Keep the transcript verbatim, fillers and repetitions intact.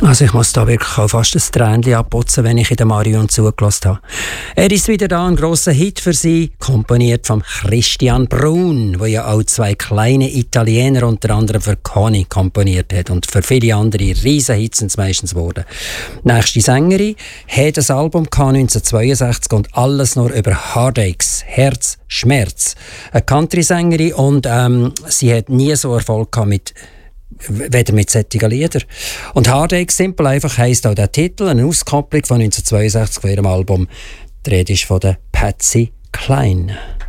Also ich muss da wirklich auch fast ein Tränchen abputzen, wenn ich in den Marion zugelassen habe. Er ist wieder da, ein grosser Hit für sie, komponiert von Christian Brun, der ja auch zwei kleine Italiener, unter anderem für Conny, komponiert hat. Und für viele andere Riesenhits sind es meistens geworden. Nächste Sängerin hat das Album neunzehnhundertzweiundsechzig und alles nur über Heartaches, Herz, Schmerz. Eine Country-Sängerin und ähm, sie hat nie so Erfolg gehabt mit weder mit solchen Liedern. Und Heartache Simple einfach heisst auch der Titel, eine Auskopplung von neunzehnhundertzweiundsechzig von ihrem Album. Die Rede ist von der Patsy Cline.